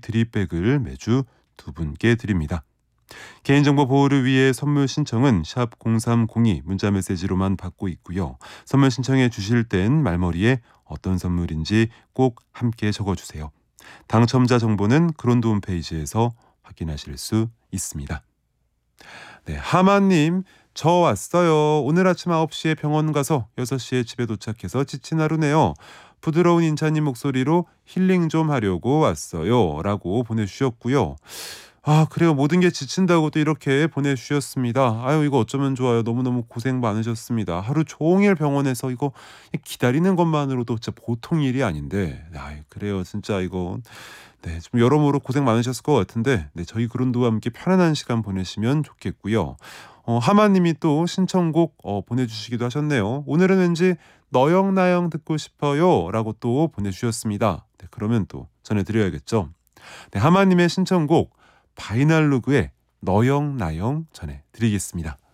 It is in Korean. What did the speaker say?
드립백을 매주 2분께 드립니다. 개인정보 보호를 위해 선물 신청은 샵 0302 문자메시지로만 받고 있고요. 선물 신청해 주실 땐 말머리에 어떤 선물인지 꼭 함께 적어주세요. 당첨자 정보는 그론도 홈페이지에서 확인하실 수 있습니다. 네, 하마님, 저 왔어요. 오늘 아침 9시에 병원 가서 6시에 집에 도착해서 지친 하루네요. 부드러운 인찬님 목소리로 힐링 좀 하려고 왔어요. 라고 보내주셨고요. 그래요. 모든 게 지친다고 또 이렇게 보내주셨습니다. 아유, 이거 어쩌면 좋아요. 너무너무 고생 많으셨습니다. 하루 종일 병원에서 이거 기다리는 것만으로도 진짜 보통 일이 아닌데, 그래요. 진짜 이거, 네, 좀 여러모로 고생 많으셨을 것 같은데, 네, 저희 그론도와 함께 편안한 시간 보내시면 좋겠고요. 하마님이 또 신청곡 보내주시기도 하셨네요. 오늘은 왠지 너영나영 듣고 싶어요. 라고 또 보내주셨습니다. 네, 그러면 또 전해드려야겠죠. 네, 하마님의 신청곡, 바이날루그의 너영나영 전해드리겠습니다.